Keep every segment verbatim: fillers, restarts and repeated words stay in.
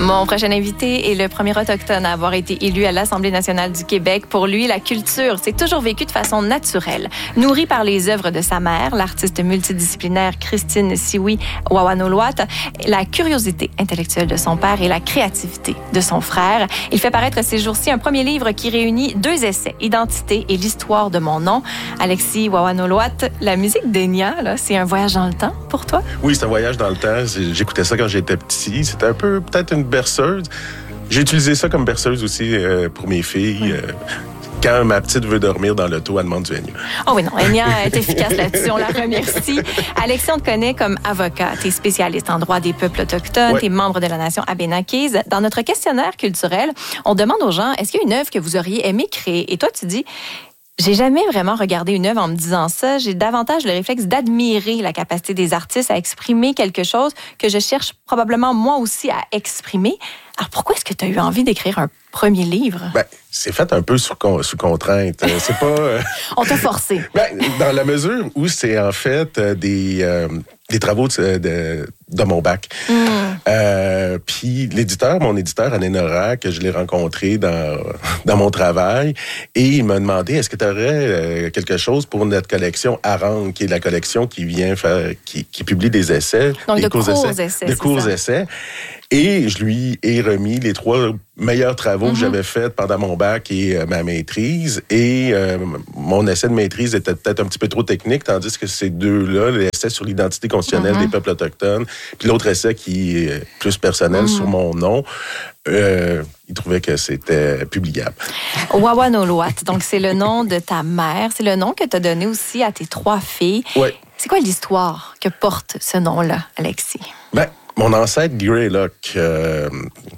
Mon prochain invité est le premier autochtone à avoir été élu à l'Assemblée nationale du Québec. Pour lui, la culture s'est toujours vécue de façon naturelle. Nourrie par les œuvres de sa mère, l'artiste multidisciplinaire Christine Sioui Wawanolwat, la curiosité intellectuelle de son père et la créativité de son frère. Il fait paraître ces jours-ci un premier livre qui réunit deux essais, Identité et l'histoire de mon nom. Alexis Wawanolwat, la musique d'Enya, là, c'est un voyage dans le temps pour toi? Oui, c'est un voyage dans le temps. J'écoutais ça quand j'étais petit. C'était un peu peut-être une berceuse. J'ai utilisé ça comme berceuse aussi euh, pour mes filles. Oui. Euh, quand ma petite veut dormir dans l'auto, elle demande du Enya. Oh oui, non, Enya est efficace là-dessus. On la remercie. Alexis, on te connaît comme avocat. Tu es spécialiste en droit des peuples autochtones. Oui. Tu es membre de la nation Abénaquise. Dans notre questionnaire culturel, on demande aux gens, est-ce qu'il y a une œuvre que vous auriez aimé créer? Et toi, tu dis... J'ai jamais vraiment regardé une œuvre en me disant ça. J'ai davantage le réflexe d'admirer la capacité des artistes à exprimer quelque chose que je cherche probablement moi aussi à exprimer. Alors pourquoi est-ce que tu as eu envie d'écrire un premier livre? Ben, c'est fait un peu sous, con, sous contrainte. C'est pas... Euh... On t'a forcé. Ben, dans la mesure où c'est en fait euh, des... Euh... des travaux de, de, de mon bac. Mm. Euh, puis l'éditeur, mon éditeur, Anne Nora, que je l'ai rencontré dans, dans mon travail, et il m'a demandé, est-ce que tu aurais euh, quelque chose pour notre collection Arang, qui est la collection qui vient faire, qui, qui publie des essais. Donc des de courts, courts essais. essais. De courts essais. Et je lui ai remis les trois meilleurs travaux mm-hmm. que j'avais faits pendant mon bac et euh, ma maîtrise. Et euh, mon essai de maîtrise était peut-être un petit peu trop technique, tandis que ces deux-là, l'essai sur l'identité constitutionnelle mm-hmm. des peuples autochtones, puis l'autre essai qui est plus personnel mm-hmm. sur mon nom, euh, il trouvait que c'était publiable. Wawanolwat, donc c'est le nom de ta mère. C'est le nom que tu as donné aussi à tes trois filles. Oui. C'est quoi l'histoire que porte ce nom-là, Alexis? Ben, mon ancêtre Greylock euh,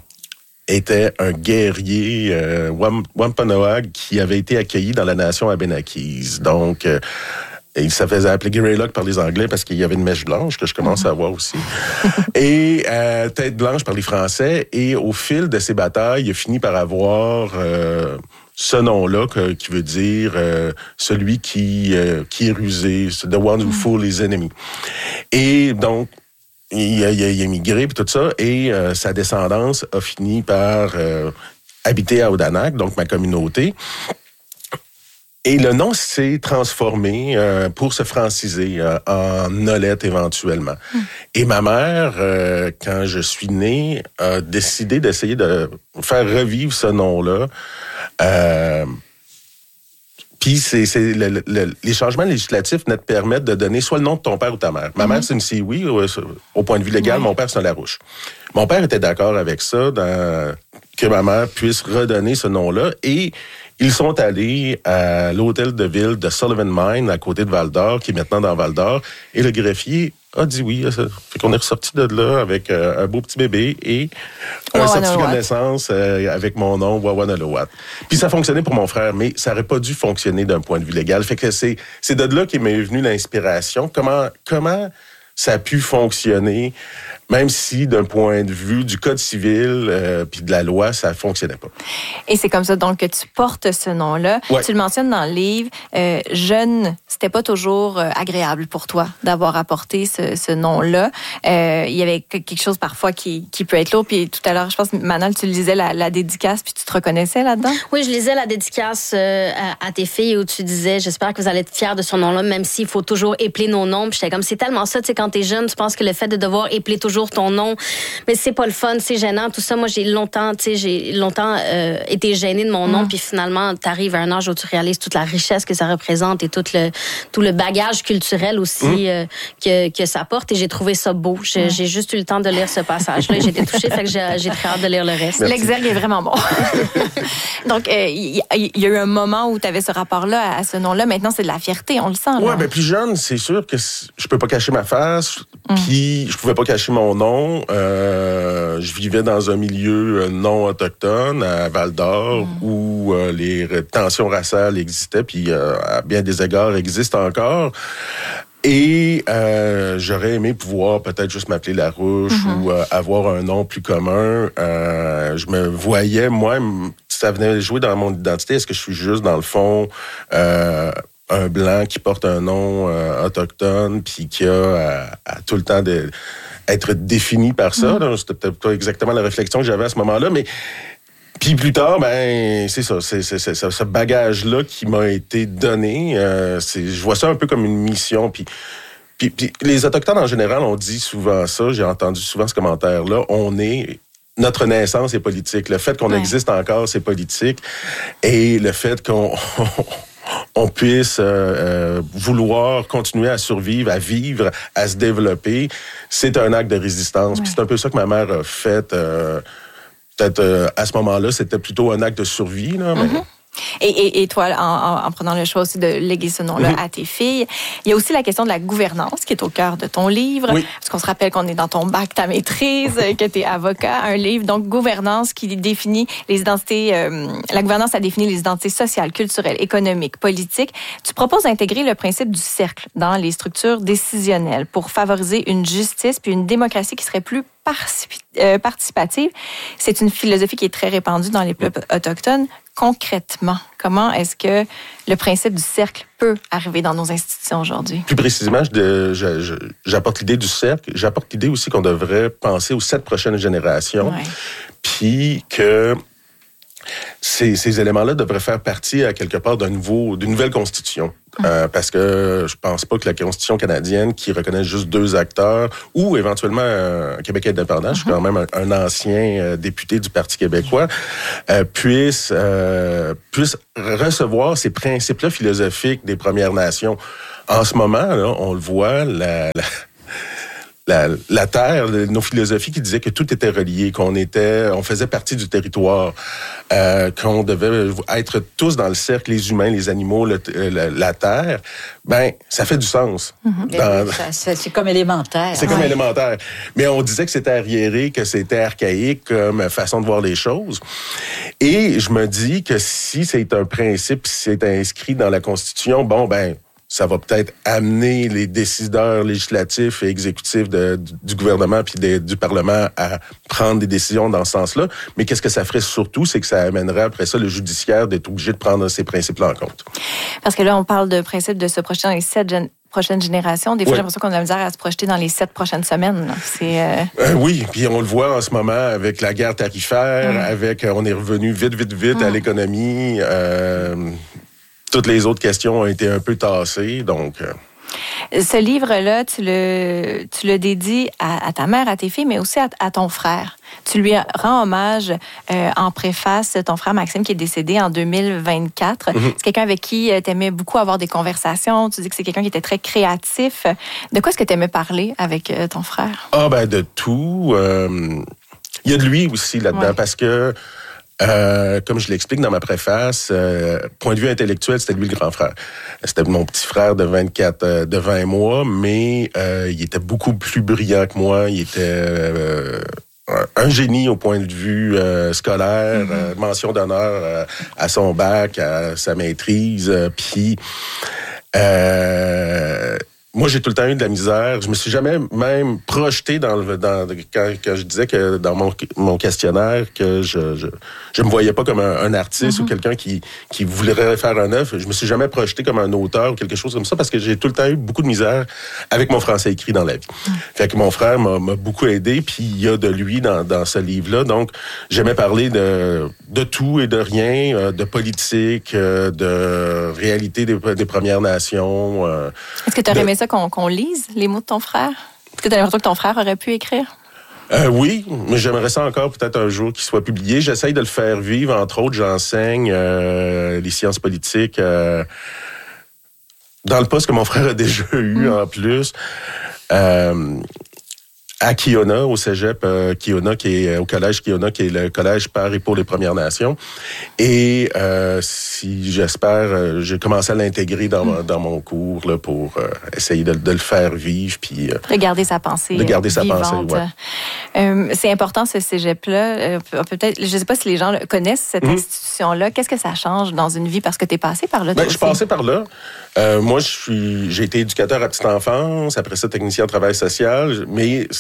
était un guerrier euh, Wampanoag qui avait été accueilli dans la nation Abénaquise. Donc, euh, il se faisait appeler Greylock par les Anglais parce qu'il y avait une mèche blanche que je commence mm-hmm. à voir aussi. Et euh, tête blanche par les Français. Et au fil de ces batailles, il a fini par avoir... Euh, ce nom-là, que, qui veut dire euh, celui qui, euh, qui est rusé, the one who fool his enemy. Et donc, il a, il a, il a émigré, puis tout ça, et euh, sa descendance a fini par euh, habiter à Odanak, donc ma communauté. Et le nom s'est transformé euh, pour se franciser euh, en Nolette éventuellement. Mm. Et ma mère, euh, quand je suis né, a décidé d'essayer de faire revivre ce nom-là. Euh, Puis c'est, c'est le, le, les changements législatifs ne te permettent de donner soit le nom de ton père ou ta mère. Ma mm-hmm. mère, c'est une Sioui, au, au point de vue légal. Mm-hmm. Mon père, c'est un Larouche. Mon père était d'accord avec ça, dans, que ma mère puisse redonner ce nom-là. Et ils sont allés à l'hôtel de ville de Sullivan Mine, à côté de Val-d'Or, qui est maintenant dans Val-d'Or. Et le greffier a dit oui. Ça fait qu'on est ressorti de là avec euh, un beau petit bébé et un certificat de naissance euh, avec mon nom, Wawanolwat. Puis ça fonctionnait pour mon frère, mais ça n'aurait pas dû fonctionner d'un point de vue légal. Fait que c'est, c'est de là qu'est m'est venue l'inspiration. Comment, comment ça a pu fonctionner, même si d'un point de vue du Code civil euh, puis de la loi, ça ne fonctionnait pas. Et c'est comme ça donc que tu portes ce nom-là. Ouais. Tu le mentionnes dans le livre. Euh, jeune, c'était pas toujours euh, agréable pour toi d'avoir apporté ce, ce nom-là. Euh, il y avait quelque chose parfois qui, qui peut être lourd. Puis tout à l'heure, je pense, Manal, tu lisais la, la dédicace, puis tu te reconnaissais là-dedans? Oui, je lisais la dédicace euh, à, à tes filles où tu disais, j'espère que vous allez être fiers de son nom-là, même s'il faut toujours épeler nos noms. Puis j'étais comme, c'est tellement ça, tu sais, quand t'es jeune, tu penses que le fait de devoir épeler toujours ton nom, mais c'est pas le fun, c'est gênant, tout ça. Moi, j'ai longtemps, tu sais, j'ai longtemps euh, été gênée de mon nom, mmh. puis finalement, t'arrives à un âge où tu réalises toute la richesse que ça représente et tout le tout le bagage culturel aussi mmh. euh, que que ça porte. Et j'ai trouvé ça beau. J'ai, mmh. j'ai juste eu le temps de lire ce passage-là. J'ai été touchée, fait que j'ai, j'ai très hâte de lire le reste. Merci. L'exergue est vraiment bon. Donc, il euh, y, y a eu un moment où tu avais ce rapport-là à ce nom-là. Maintenant, c'est de la fierté, on le sent. Oui, bien, plus jeune, c'est sûr que je peux pas cacher ma face. Mmh. Puis, je pouvais pas cacher mon nom. Euh, je vivais dans un milieu non autochtone, à Val-d'Or, mmh. où euh, les tensions raciales existaient, puis euh, à bien des égards existent encore. Et euh, j'aurais aimé pouvoir peut-être juste m'appeler Larouche mm-hmm. ou euh, avoir un nom plus commun. Euh, je me voyais, moi, ça venait jouer dans mon identité. Est-ce que je suis juste, dans le fond, euh, un Blanc qui porte un nom euh, autochtone puis qui a à, à tout le temps de, être défini par ça. Mm. Là. C'était peut-être pas exactement la réflexion que j'avais à ce moment-là, mais puis plus tard, ben c'est ça, c'est, c'est, c'est, c'est ce bagage-là qui m'a été donné. Euh, c'est, je vois ça un peu comme une mission. Puis, puis, puis les Autochtones en général, on dit souvent ça. J'ai entendu souvent ce commentaire-là. On est Notre naissance est politique. Le fait qu'on ouais. existe encore, c'est politique. Et le fait qu'on on puisse euh, euh, vouloir continuer à survivre, à vivre, à se développer, c'est un acte de résistance. Ouais. Puis c'est un peu ça que ma mère a fait. Euh, peut-être euh, à ce moment-là, c'était plutôt un acte de survie. Là, mais... mm-hmm. Et, et, et toi, en, en prenant le choix aussi de léguer ce nom-là mm-hmm. à tes filles, il y a aussi la question de la gouvernance qui est au cœur de ton livre. Oui. Parce qu'on se rappelle qu'on est dans ton bac, ta maîtrise, que tu es avocat, un livre, donc gouvernance qui définit les identités, euh, la gouvernance a défini les identités sociales, culturelles, économiques, politiques. Tu proposes d'intégrer le principe du cercle dans les structures décisionnelles pour favoriser une justice puis une démocratie qui serait plus participative. C'est une philosophie qui est très répandue dans les peuples autochtones. Concrètement, comment est-ce que le principe du cercle peut arriver dans nos institutions aujourd'hui? Plus précisément, je, je, je, j'apporte l'idée du cercle. J'apporte l'idée aussi qu'on devrait penser aux sept prochaines générations. Ouais. Puis que ces, ces éléments-là devraient faire partie, à quelque part, d'un nouveau, d'une nouvelle constitution. Mmh. Euh, parce que je pense pas que la Constitution canadienne, qui reconnaît juste deux acteurs, ou éventuellement un Québécois indépendant, mmh. je suis quand même un, un ancien euh, député du Parti québécois, euh, puisse, euh, puisse recevoir ces principes-là philosophiques des Premières Nations. En ce moment, là, on le voit, la... la La, la terre, nos philosophies qui disaient que tout était relié, qu'on était, on faisait partie du territoire, euh, qu'on devait être tous dans le cercle, les humains, les animaux, le, la, la terre. Ben, ça fait du sens. Mm-hmm. Dans, ça, ça, c'est comme élémentaire. C'est ouais. comme élémentaire. Mais on disait que c'était arriéré, que c'était archaïque comme façon de voir les choses. Et je me dis que si c'est un principe, si c'est inscrit dans la Constitution, bon, ben, ça va peut-être amener les décideurs législatifs et exécutifs de, du, du gouvernement puis de, du Parlement à prendre des décisions dans ce sens-là. Mais qu'est-ce que ça ferait surtout, c'est que ça amènerait après ça le judiciaire d'être obligé de prendre ces principes-là en compte. Parce que là, on parle de principes de se projeter dans les sept gen- prochaines générations. Des fois, oui. j'ai l'impression qu'on a la misère à se projeter dans les sept prochaines semaines. Là. C'est, euh... Euh, oui, puis on le voit en ce moment avec la guerre tarifaire, mmh. avec on est revenu vite, vite, vite mmh. à l'économie. Euh, Toutes les autres questions ont été un peu tassées, donc... Euh... Ce livre-là, tu le, tu le dédies à, à ta mère, à tes filles, mais aussi à, à ton frère. Tu lui rends hommage euh, en préface, ton frère Maxime, qui est décédé en deux mille vingt-quatre. Mm-hmm. C'est quelqu'un avec qui tu aimais beaucoup avoir des conversations. Tu dis que c'est quelqu'un qui était très créatif. De quoi est-ce que tu aimais parler avec euh, ton frère? Ah, ben de tout. Euh, il y a de lui aussi là-dedans, ouais. parce que Euh, comme je l'explique dans ma préface, euh, point de vue intellectuel, c'était lui le grand frère. C'était mon petit frère de vingt-quatre, euh, de vingt mois, mais euh, il était beaucoup plus brillant que moi. Il était euh, un génie au point de vue euh, scolaire, mm-hmm. euh, mention d'honneur euh, à son bac, à sa maîtrise, euh, puis... Euh, Moi, j'ai tout le temps eu de la misère. Je me suis jamais même projeté dans le dans quand, quand je disais que dans mon mon questionnaire que je je je me voyais pas comme un, un artiste mm-hmm. ou quelqu'un qui qui voudrait faire un œuvre. Je me suis jamais projeté comme un auteur ou quelque chose comme ça parce que j'ai tout le temps eu beaucoup de misère avec mon français écrit dans la vie. Mm. Fait que mon frère m'a, m'a beaucoup aidé, puis il y a de lui dans dans ce livre-là. Donc, j'aimais parler de de tout et de rien, de politique, de réalité des, des Premières Nations. Est-ce que tu aurais aimé ça qu'on, qu'on lise les mots de ton frère? Est-ce que tu as l'impression que ton frère aurait pu écrire? Euh, oui, mais j'aimerais ça encore peut-être un jour qu'il soit publié. J'essaye de le faire vivre. Entre autres, j'enseigne euh, les sciences politiques euh, dans le poste que mon frère a déjà eu mmh. en plus. Euh, à Kiona, au cégep euh, Kiona, qui est au collège Kiona, qui est le collège par et pour les Premières Nations. Et euh, si j'espère, euh, j'ai commencé à l'intégrer dans, mm. dans mon cours là, pour euh, essayer de, de le faire vivre. Puis, euh, de garder sa pensée De garder sa vivante. pensée, ouais. Euh, c'est important, ce cégep-là. Euh, peut-être, je ne sais pas si les gens connaissent cette mm. institution-là. Qu'est-ce que ça change dans une vie? Parce que tu es passé par là, ben, je suis passé par là. Euh, moi, je suis, j'ai été éducateur à petite enfance, après ça, technicien en travail social, mais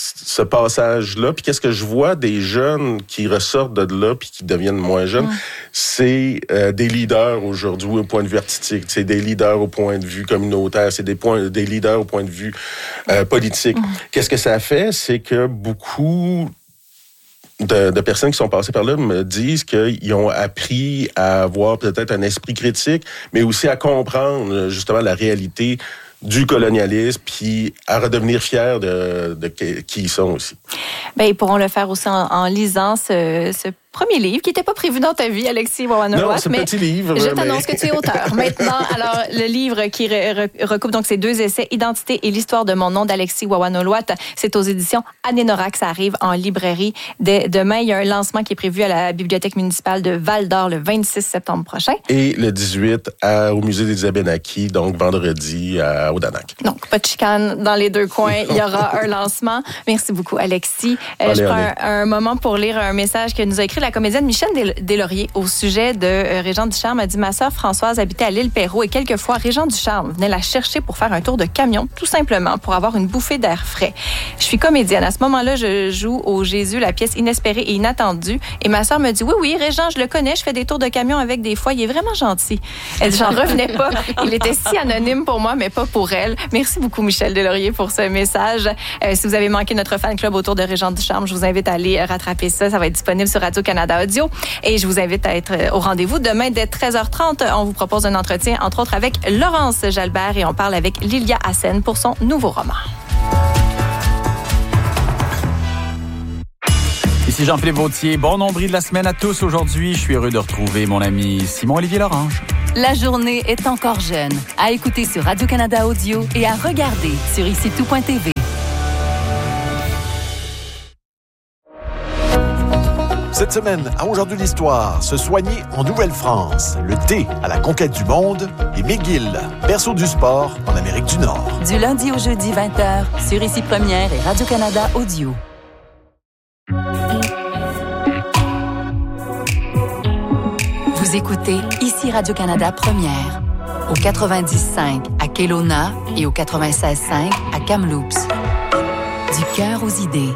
ce passage-là. Puis qu'est-ce que je vois des jeunes qui ressortent de là puis qui deviennent moins jeunes, mmh. c'est euh, des leaders aujourd'hui au point de vue artistique, c'est des leaders au point de vue communautaire, c'est des, points, des leaders au point de vue euh, politique. Mmh. Qu'est-ce que ça fait? C'est que beaucoup de, de personnes qui sont passées par là me disent qu'ils ont appris à avoir peut-être un esprit critique, mais aussi à comprendre justement la réalité du colonialisme, puis à redevenir fiers de, de qui ils sont aussi. Bien, ils pourront le faire aussi en, en lisant ce, ce premier livre qui n'était pas prévu dans ta vie, Alexis Wawanolwat. Non, c'est un petit livre. Je t'annonce mais... que tu es auteur. Maintenant, alors, le livre qui re, re, recoupe donc ces deux essais, Identité et l'histoire de mon nom d'Alexis Wawanolwat, c'est aux éditions Anénorac. Ça arrive en librairie dès demain. Il y a un lancement qui est prévu à la bibliothèque municipale de Val-d'Or le vingt-six septembre prochain. Et le dix-huit à, au musée des Abénaquis, donc vendredi à Odanak. Donc, pas de chicane dans les deux coins. Il y aura un lancement. Merci beaucoup, Alexis. Euh, allez, je prends un, un moment pour lire un message que nous a écrit la comédienne Michèle Deslauriers au sujet de euh, Régent Ducharme. A dit: ma sœur Françoise habitait à l'île Perrot et quelquefois Régent Ducharme venait la chercher pour faire un tour de camion, tout simplement pour avoir une bouffée d'air frais. Je suis comédienne. À ce moment-là, je joue au Jésus, la pièce inespérée et inattendue. Et ma sœur me dit: oui, oui, Régent, je le connais, je fais des tours de camion avec des fois. Il est vraiment gentil. Elle dit: j'en revenais pas. Il était si anonyme pour moi, mais pas pour elle. Merci beaucoup, Michèle Deslauriers, pour ce message. Euh, si vous avez manqué notre fan club autour de Régent Ducharme, je vous invite à aller rattraper ça. Ça va être disponible sur Radio-Canada Audio. Et je vous invite à être au rendez-vous demain dès treize heures trente. On vous propose un entretien, entre autres, avec Laurence Jalbert et on parle avec Lilia Hassen pour son nouveau roman. Ici Jean-Philippe Vautier. Bon nombril de la semaine à tous aujourd'hui. Je suis heureux de retrouver mon ami Simon-Olivier Lorange. La journée est encore jeune. À écouter sur Radio-Canada Audio et à regarder sur ici tout point t v. Cette semaine, à Aujourd'hui l'Histoire, se soigner en Nouvelle-France, le thé à la conquête du monde et McGill, berceau du sport en Amérique du Nord. Du lundi au jeudi vingt heures, sur Ici Première et Radio-Canada Audio. Vous écoutez Ici Radio-Canada Première, au quatre-vingt-dix cinq à Kelowna et au quatre-vingt-seize cinq à Kamloops. Du cœur aux idées.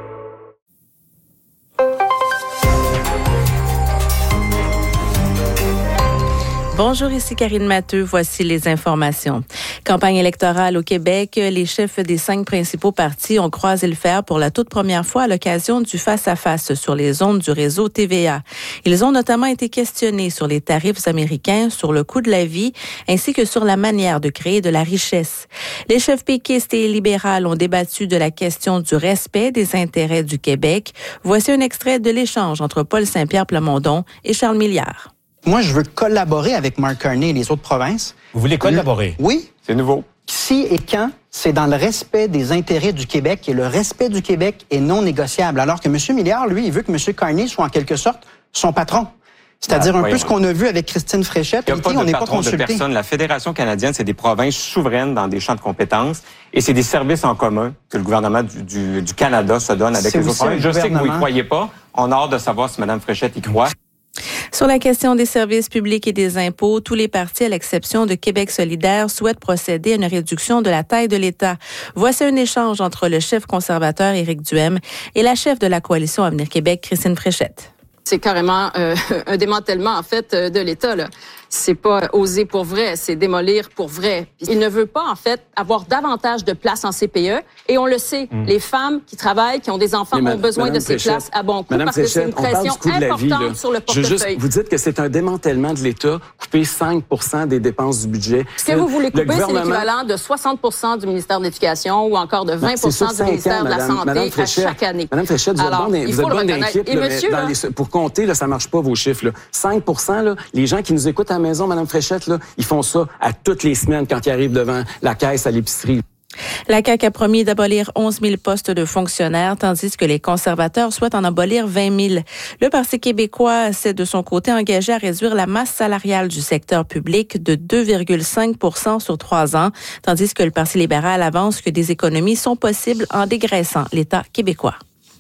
Bonjour, ici Karine Matteux. Voici les informations. Campagne électorale au Québec. Les chefs des cinq principaux partis ont croisé le fer pour la toute première fois à l'occasion du face-à-face sur les ondes du réseau T V A. Ils ont notamment été questionnés sur les tarifs américains, sur le coût de la vie, ainsi que sur la manière de créer de la richesse. Les chefs péquistes et libérales ont débattu de la question du respect des intérêts du Québec. Voici un extrait de l'échange entre Paul Saint-Pierre Plamondon et Charles Milliard. Moi, je veux collaborer avec Mark Carney et les autres provinces. Vous voulez collaborer? Le... Oui. C'est nouveau. Si et quand, c'est dans le respect des intérêts du Québec et le respect du Québec est non négociable. Alors que M. Milliard, lui, il veut que M. Carney soit en quelque sorte son patron. C'est-à-dire ah, un peu ce qu'on a vu avec Christine Fréchette. Il n'y a pas de patron de personne. La Fédération canadienne, c'est des provinces souveraines dans des champs de compétences et c'est des services en commun que le gouvernement du, du, du Canada se donne avec les autres provinces. Je sais que vous n'y croyez pas. On a hâte de savoir si Mme Fréchette y croit. Sur la question des services publics et des impôts, tous les partis, à l'exception de Québec solidaire, souhaitent procéder à une réduction de la taille de l'État. Voici un échange entre le chef conservateur Éric Duhem et la chef de la coalition Avenir Québec, Christine Fréchette. C'est carrément euh, un démantèlement, en fait, de l'État, là. C'est pas oser pour vrai, c'est démolir pour vrai. Il ne veut pas, en fait, avoir davantage de places en C P E. Et on le sait, mmh. les femmes qui travaillent, qui ont des enfants, ont besoin Madame de ces Fréchette, places à bon coût Madame parce Fréchette, que c'est une pression importante vie, sur le portefeuille. Juste, vous dites que c'est un démantèlement de l'État, couper cinq pour cent des dépenses du budget. Ce que vous voulez couper, gouvernement... c'est l'équivalent de soixante pour cent du ministère de l'Éducation ou encore de vingt pour cent du ministère ans, de la Madame, Santé Madame à chaque année. Madame Fréchette, vous Alors, êtes bonne, bonne d'équipe. Et monsieur, dans les, pour compter, là, ça marche pas, vos chiffres. Là. cinq pour cent, là, les gens qui nous écoutent à la maison, Madame Fréchette, là, ils font ça à toutes les semaines quand ils arrivent devant la caisse à l'épicerie. La C A Q a promis d'abolir onze mille postes de fonctionnaires, tandis que les conservateurs souhaitent en abolir vingt mille. Le Parti québécois s'est de son côté engagé à réduire la masse salariale du secteur public de deux virgule cinq pour cent sur trois ans, tandis que le Parti libéral avance que des économies sont possibles en dégraissant l'État québécois.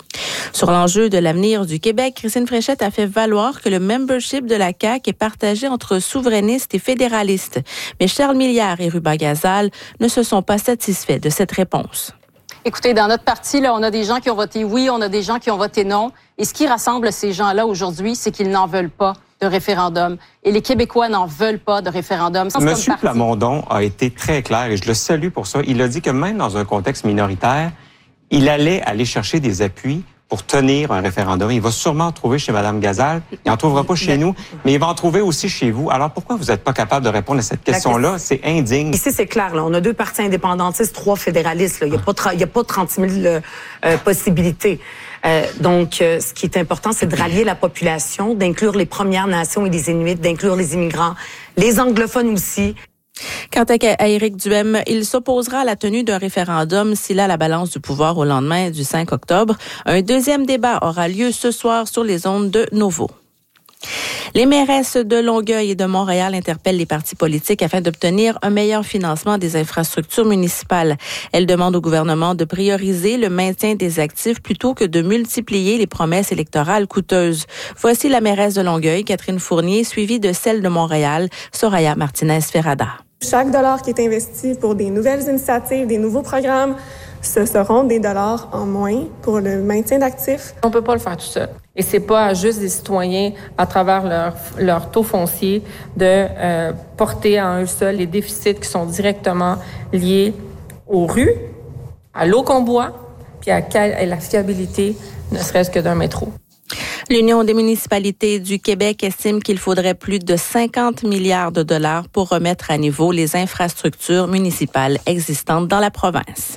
Sur l'enjeu de l'avenir du Québec, Christine Fréchette a fait valoir que le membership de la C A Q est partagé entre souverainistes et fédéralistes. Mais Charles Milliard et Ruba Gazal ne se sont pas satisfaits de cette réponse. Écoutez, dans notre parti, là, on a des gens qui ont voté oui, on a des gens qui ont voté non. Et ce qui rassemble ces gens-là aujourd'hui, c'est qu'ils n'en veulent pas de référendum. Et les Québécois n'en veulent pas de référendum. Monsieur Plamondon a été très clair et je le salue pour ça. Il a dit que même dans un contexte minoritaire, il allait aller chercher des appuis pour tenir un référendum. Il va sûrement en trouver chez Mme Gazal. Il n'en trouvera pas chez nous, mais il va en trouver aussi chez vous. Alors, pourquoi vous n'êtes pas capable de répondre à cette question-là? C'est indigne. Ici, c'est clair. Là. On a deux partis indépendantistes, trois fédéralistes. Là. Il n'y a, a pas trente mille euh, euh, possibilités. Euh, donc, euh, ce qui est important, c'est de rallier la population, d'inclure les Premières Nations et les Inuits, d'inclure les immigrants, les anglophones aussi. Quant à Éric Duhem, il s'opposera à la tenue d'un référendum s'il a la balance du pouvoir au lendemain du cinq octobre. Un deuxième débat aura lieu ce soir sur les ondes de Nouveau. Les mairesses de Longueuil et de Montréal interpellent les partis politiques afin d'obtenir un meilleur financement des infrastructures municipales. Elles demandent au gouvernement de prioriser le maintien des actifs plutôt que de multiplier les promesses électorales coûteuses. Voici la mairesse de Longueuil, Catherine Fournier, suivie de celle de Montréal, Soraya Martinez-Ferrada. Chaque dollar qui est investi pour des nouvelles initiatives, des nouveaux programmes, ce seront des dollars en moins pour le maintien d'actifs. On peut pas le faire tout seul. Et c'est pas à juste des citoyens, à travers leur, leur taux foncier, de euh, porter à eux seuls les déficits qui sont directement liés aux rues, à l'eau qu'on boit, puis à, à la fiabilité, ne serait-ce que d'un métro. L'Union des municipalités du Québec estime qu'il faudrait plus de cinquante milliards de dollars pour remettre à niveau les infrastructures municipales existantes dans la province.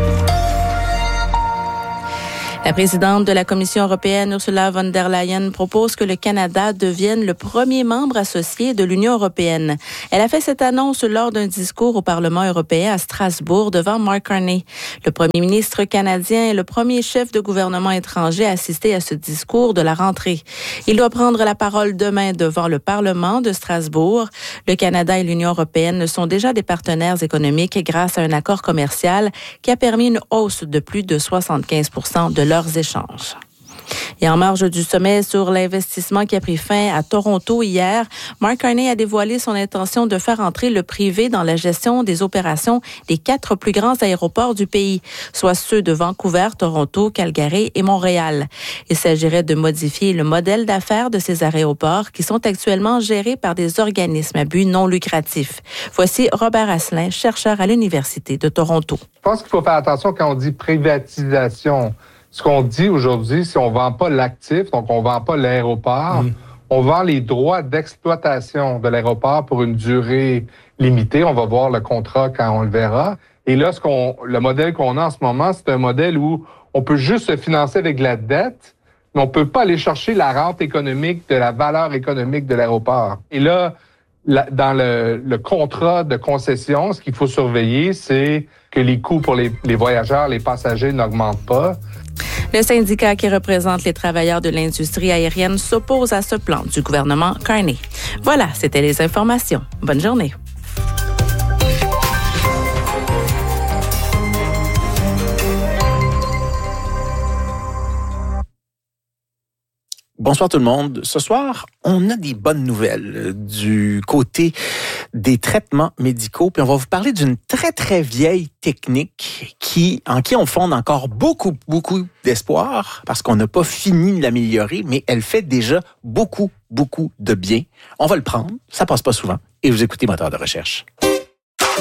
La présidente de la Commission européenne, Ursula von der Leyen, propose que le Canada devienne le premier membre associé de l'Union européenne. Elle a fait cette annonce lors d'un discours au Parlement européen à Strasbourg devant Mark Carney. Le premier ministre canadien est le premier chef de gouvernement étranger à assister à ce discours de la rentrée. Il doit prendre la parole demain devant le Parlement de Strasbourg. Le Canada et l'Union européenne sont déjà des partenaires économiques grâce à un accord commercial qui a permis une hausse de plus de soixante-quinze pour cent de leurs échanges. Et en marge du sommet sur l'investissement qui a pris fin à Toronto hier, Mark Carney a dévoilé son intention de faire entrer le privé dans la gestion des opérations des quatre plus grands aéroports du pays, soit ceux de Vancouver, Toronto, Calgary et Montréal. Il s'agirait de modifier le modèle d'affaires de ces aéroports qui sont actuellement gérés par des organismes à but non lucratif. Voici Robert Asselin, chercheur à l'Université de Toronto. Je pense qu'il faut faire attention quand on dit privatisation. Ce qu'on dit aujourd'hui, c'est qu'on ne vend pas l'actif, donc on ne vend pas l'aéroport, mmh. on vend les droits d'exploitation de l'aéroport pour une durée limitée. On va voir le contrat quand on le verra. Et là, ce qu'on, le modèle qu'on a en ce moment, c'est un modèle où on peut juste se financer avec de la dette, mais on ne peut pas aller chercher la rente économique de la valeur économique de l'aéroport. Et là, la, dans le, le contrat de concession, ce qu'il faut surveiller, c'est que les coûts pour les, les voyageurs, les passagers n'augmentent pas. Le syndicat qui représente les travailleurs de l'industrie aérienne s'oppose à ce plan du gouvernement Carney. Voilà, c'était les informations. Bonne journée. Bonsoir tout le monde. Ce soir, on a des bonnes nouvelles du côté des traitements médicaux. Puis on va vous parler d'une très, très vieille technique qui, en qui on fonde encore beaucoup, beaucoup d'espoir parce qu'on n'a pas fini de l'améliorer, mais elle fait déjà beaucoup, beaucoup de bien. On va le prendre. Ça passe pas souvent. Et vous écoutez Moteur de recherche.